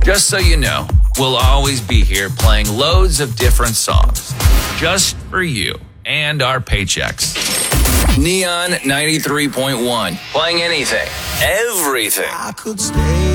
Just so you know, we'll always be here playing loads of different songs. Just for you and our paychecks. Neon 93.1. Playing anything, everything. I could stay